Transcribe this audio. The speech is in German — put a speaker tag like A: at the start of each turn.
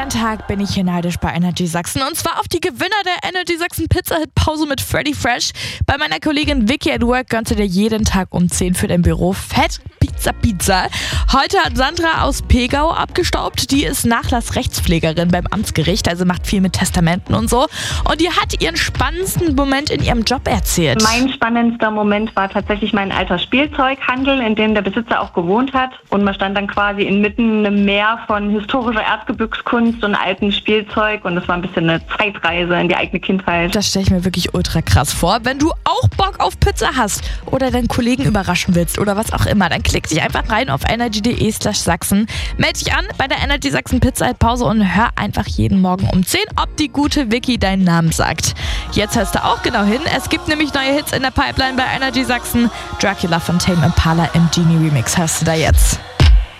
A: Jeden Tag bin ich hier neidisch bei Energy Sachsen und zwar auf die Gewinner der Energy Sachsen Pizza Hit Pause mit Freddy Fresh. Bei meiner Kollegin Vicky at Work gönnte dir jeden Tag um 10 für dein Büro Fett Pizza. Heute hat Sandra aus Pegau abgestaubt. Die ist Nachlassrechtspflegerin beim Amtsgericht, also macht viel mit Testamenten und so. Und die hat ihren spannendsten Moment in ihrem Job erzählt.
B: Mein spannendster Moment war tatsächlich mein alter Spielzeughandel, in dem der Besitzer auch gewohnt hat. Und man stand dann quasi inmitten einem Meer von historischer Erzgebirgskunst und altem Spielzeug. Und es war ein bisschen eine Zeitreise in die eigene Kindheit.
A: Das stelle ich mir wirklich ultra krass vor. Wenn du auch Bock auf Pizza hast oder deinen Kollegen überraschen willst oder was auch immer, dann klick dich einfach rein auf energy.de/Sachsen. Meld dich an bei der Energy Sachsen Pizza Hit Pause und hör einfach jeden Morgen um 10, ob die gute Vicky deinen Namen sagt. Jetzt hörst du auch genau hin. Es gibt nämlich neue Hits in der Pipeline bei Energy Sachsen. Dracula von Tame Impala im Genie Remix hörst du da jetzt.